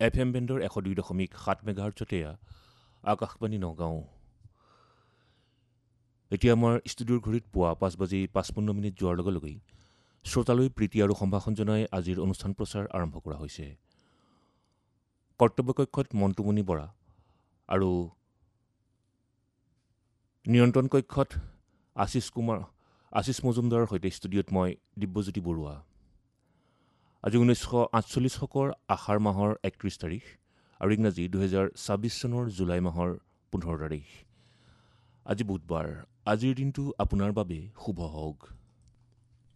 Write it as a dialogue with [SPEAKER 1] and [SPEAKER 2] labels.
[SPEAKER 1] FM বেণ্ডৰ 102.7 মেগাহাৰ্টজতে Akashvani Nagaon. এতিয়া আমাৰ ষ্টুডিঅ'ৰ ঘড়ীত পুৱা 5:55 যোৱাৰ লগে লগেই শ্ৰোতালৈ প্ৰীতি আৰু সম্ভাষণ জনাই আজিৰ অনুষ্ঠান প্ৰচাৰ আৰম্ভ কৰা হৈছে। কৰ্তব্য কক্ষত মন্টুমণি বৰা আৰু নিয়ন্ত্ৰণ কক্ষত আশীষ মজুমদাৰৰ সৈতে ষ্টুডিঅ'ত মই দিব্যজ্যোতি বৰুৱা। আজি 1948 শকৰ আষাৰ মাহৰ 31 তাৰিখ আৰু ইংৰাজী 2026 চনৰ জুলাই মাহৰ 15 তাৰিখ। আজি বুধবাৰ। আজিৰ দিনটো আপোনাৰ বাবে শুভ হওক।